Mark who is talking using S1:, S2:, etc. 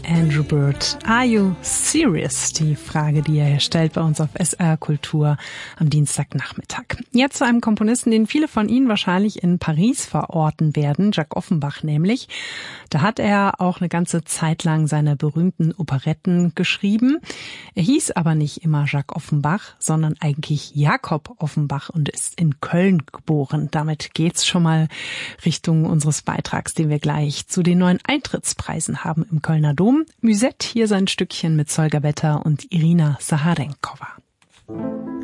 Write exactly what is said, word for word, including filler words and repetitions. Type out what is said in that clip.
S1: Andrew Bird. Are you serious? Die Frage, die er stellt bei uns auf S R Kultur am Dienstagnachmittag. Jetzt zu einem Komponisten, den viele von Ihnen wahrscheinlich in Paris verorten werden, Jacques Offenbach nämlich. Da hat er auch eine ganze Zeit lang seine berühmten Operetten geschrieben. Er hieß aber nicht immer Jacques Offenbach, sondern eigentlich Jakob Offenbach und ist in Köln geboren. Damit geht's schon mal Richtung unseres Beitrags, den wir gleich zu den neuen Eintrittspreisen haben im Kölner Dom. Musette, hier sein Stückchen mit Solga Better und Irina Saharenkova.